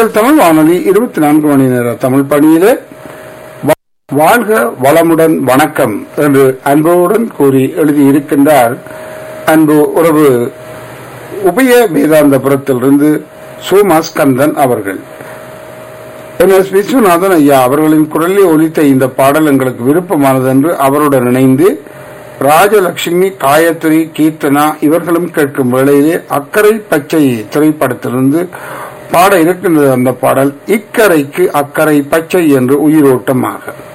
முதல் தமிழ் வானொலி 24 மணி நேர தமிழ் பணியிலே வாழ்க வளமுடன் வணக்கம் என்று அன்புடன் கூறி எழுதியிருக்கின்றார் அன்பு உறவு உபய வேதாந்தபுரத்திலிருந்து சோமாஸ்கந்தன் அவர்கள். எஸ் விஸ்வநாதன் ஐயா அவர்களின் குரலில் ஒலித்த இந்த பாடல் எங்களுக்கு விருப்பமானது என்று அவருடன் இணைந்து ராஜலட்சுமி, காயத்ரி, கீர்த்தனா இவர்களும் கேட்கும் வேளையிலே அக்கறை பச்சை திரைப்படத்திலிருந்து பாட இருக்கின்றது. அந்த பாடல் இக்கரைக்கு அக்கறை பச்சை என்று உயிரோட்டமாக